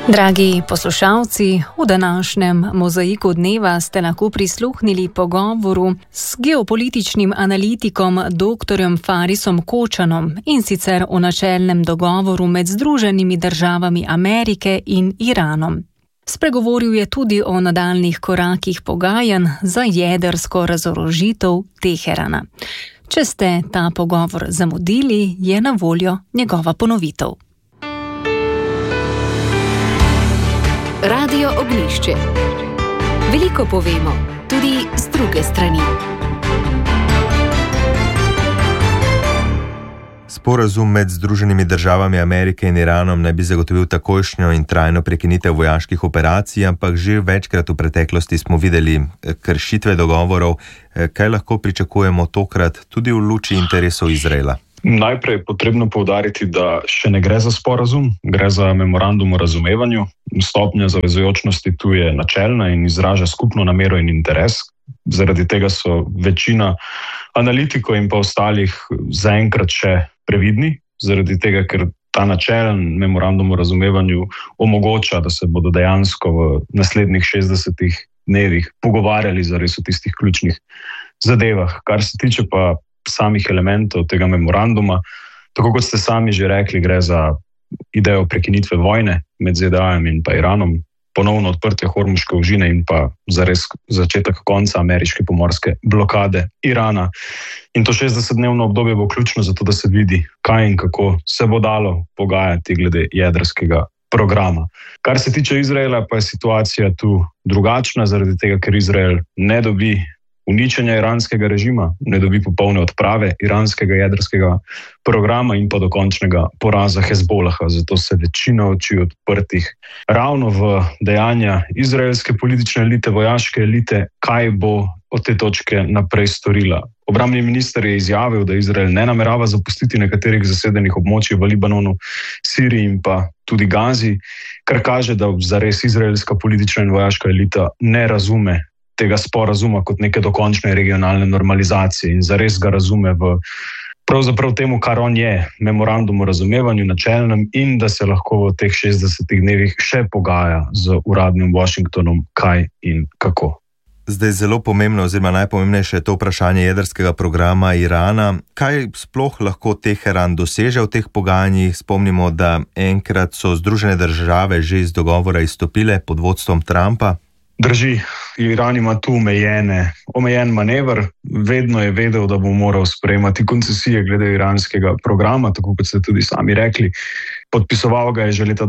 Dragi poslušalci, v današnjem mozaiku dneva ste lahko prisluhnili pogovoru s geopolitičnim analitikom dr. Farisom Kočanom, in sicer o načelnem dogovoru med Združenimi državami Amerike in Iranom. Spregovoril je tudi o nadaljnih korakih pogajanj za jedrsko razorožitev Teherana. Če ste ta pogovor zamudili, je na voljo njegova ponovitev. Radio Ognjišče. Veliko povemo, tudi z druge strani. Sporazum med Združenimi državami Amerike in Iranom naj bi zagotovil takojšnjo in trajno prekinitev vojaških operacij, ampak že večkrat v preteklosti smo videli kršitve dogovorov. Kaj lahko pričakujemo tokrat tudi v luči interesov Izraela? Najprej je potrebno poudariti, da še ne gre za sporazum, gre za memorandum o razumevanju. Stopnja zavezujočnosti tu je načelna in izraža skupno namero in interes. Zaradi tega so večina analitikov in pa ostalih zaenkrat še previdni, zaradi tega, ker ta načelen memorandum o razumevanju omogoča, da se bodo dejansko v naslednjih 60 dnevih pogovarjali zares o tistih ključnih zadevah. Kar se tiče pa samih elementov tega memoranduma, tako kot ste sami že rekli, gre za idejo prekinitve vojne med ZDA-jem in pa Iranom, ponovno odprtje Hormuške ožine in pa zares začetek konca ameriške pomorske blokade Irana. In to 60-dnevno obdobje bo ključno za to, da se vidi, kaj in kako se bo dalo pogajati glede jedrskega programa. Kar se tiče Izraela, pa je situacija tu drugačna, zaradi tega, ker Izrael ne dobi uničenja iranskega režima, ne dobi popolne odprave iranskega jedrskega programa in pa dokončnega poraza Hezbolaha. Zato se večina oči odprtih ravno v dejanja izraelske politične elite, vojaške elite, kaj bo od te točke naprej storila. Obrambni minister je izjavil, da Izrael ne namerava zapustiti nekaterih zasedenih območij v Libanonu, Siriji in pa tudi Gazi, kar kaže, da zares izraelska politična in vojaška elita ne razume tega sporazuma kot neke dokončne regionalne normalizacije in zares ga razume v pravzaprav temu, kar on je, memorandum o razumevanju načelnem, in da se lahko v teh 60 dnevih še pogaja z uradnim Washingtonom, kaj in kako. Zdaj zelo pomembno oziroma najpomembnejše je to vprašanje jedrskega programa Irana. Kaj sploh lahko Teheran doseže v teh pogajanjih? Spomnimo, da enkrat so Združene države že iz dogovora izstopile pod vodstvom Trumpa. Drži, Iran ima tu omejen manever, vedno je vedel, da bo moral sprejemati koncesije glede iranskega programa, tako kot ste tudi sami rekli. Podpisoval ga je že leta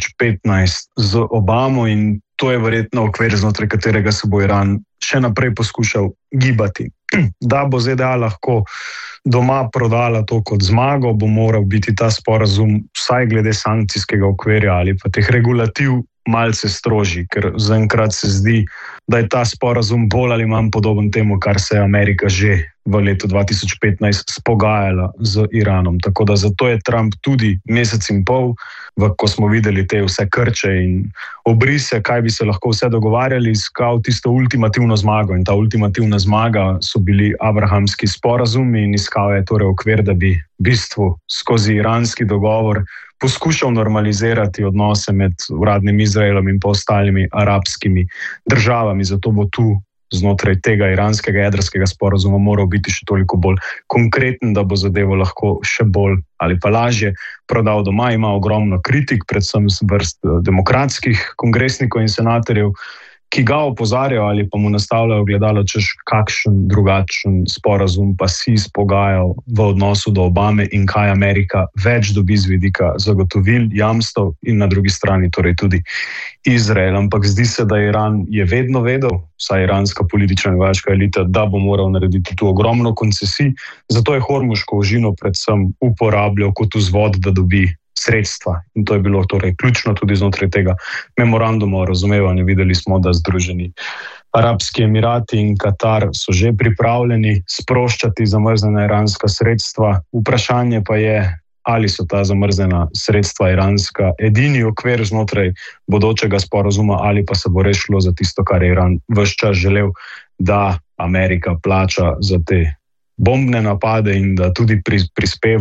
2015 z Obamo in to je verjetno okvir, znotraj katerega se bo Iran še naprej poskušal gibati. Da bo ZDA lahko doma prodala to kot zmago, bo moral biti ta sporazum vsaj glede sankcijskega okvirja ali pa teh regulativ malce strožji, ker zaenkrat se zdi, da je ta sporazum bolj ali manj podoben temu, kar se je Amerika že v letu 2015 spogajala z Iranom. Tako da zato je Trump tudi mesec in pol, ko smo videli te vse krče in obrise, kaj bi se lahko vse dogovarjali, iskal tisto ultimativno zmago. In ta ultimativna zmaga so bili abrahamski sporazumi in iskal je torej okvir, da bi v bistvu skozi iranski dogovor poskušal normalizirati odnose med uradnim Izraelom in pa ostalimi arabskimi državami. Zato bo tu znotraj tega iranskega jedrskega sporazuma moral biti še toliko bolj konkreten, da bo zadevo lahko še bolj ali pa lažje prodal doma. Ima ogromno kritik, predvsem z vrst demokratskih kongresnikov in senatorjev, ki ga opozarjajo ali pa mu nastavljajo gledalo, češ kakšen drugačen sporazum pa si izpogajal v odnosu do Obame in kaj Amerika več dobi z vidika zagotovil, jamstev in na drugi strani torej tudi Izrael. Ampak zdi se, da Iran je vedno vedel, vsaj iranska politična in vojaška elita, da bo moral narediti tu ogromno koncesij, zato je Hormuško ožino predvsem uporabljal kot vzvod, da dobi sredstva. In to je bilo torej ključno tudi znotraj tega memoranduma o razumevanju. Videli smo, da Združeni Arabski Emirati in Katar so že pripravljeni sproščati zamrznjena iranska sredstva. Vprašanje pa je, ali so ta zamrznjena sredstva iranska edini okvir znotraj bodočega sporazuma, ali pa se bo res šlo za tisto, kar je Iran ves čas želel, da Amerika plača za te bombne napade in da tudi prispeva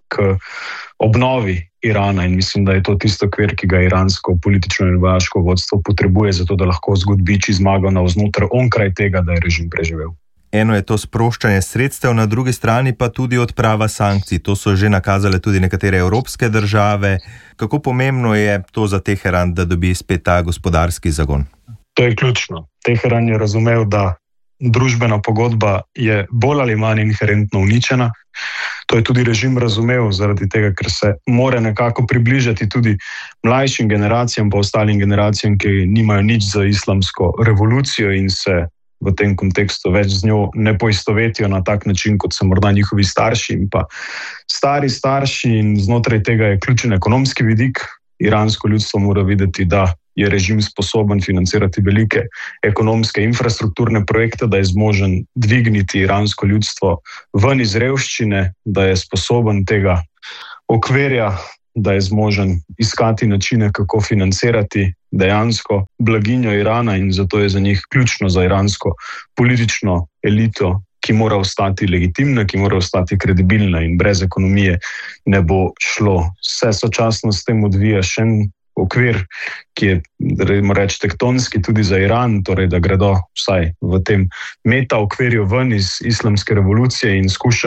k obnovi Irana in mislim, da je to tisto okvir, ki ga iransko politično in vojaško vodstvo potrebuje, zato da lahko zgodbiči zmago navznoter onkraj tega, da je režim preživel. Eno je to sproščanje sredstev, na drugi strani pa tudi odprava sankcij. To so že nakazale tudi nekatere evropske države. Kako pomembno je to za Teheran, da dobi spet ta gospodarski zagon? To je ključno. Teheran je razumel, da družbena pogodba je bolj ali manj inherentno uničena. To je tudi režim razumel zaradi tega, ker se mora nekako približati tudi mlajšim generacijam, pa ostalim generacijam, ki nimajo nič za islamsko revolucijo in se v tem kontekstu več z njo ne poistovetijo na tak način, kot so morda njihovi starši in pa stari starši, in znotraj tega je ključen ekonomski vidik. Iransko ljudstvo mora videti, da je režim sposoben financirati velike ekonomske infrastrukturne projekte, da je zmožen dvigniti iransko ljudstvo ven iz revščine, da je sposoben tega okvirja, da je zmožen iskati načine, kako financirati dejansko blaginjo Irana, in zato je za njih ključno, za iransko politično elito, ki mora ostati legitimna, ki mora ostati kredibilna, in brez ekonomije ne bo šlo. Vse sočasno s tem odvija še en okvir, ki je, recimo reči, tektonski tudi za Iran, torej da gredo vsaj v tem meta okvirju ven iz islamske revolucije in skušajo